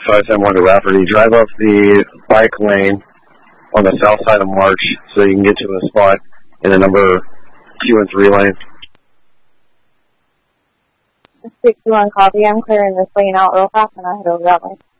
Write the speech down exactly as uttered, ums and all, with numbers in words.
five seven one to Rafferty. Drive up the bike lane on the south side of March so you can get to a spot in the number two and three lane. six one copy. I'm clearing this lane out real fast and I'll head over that way.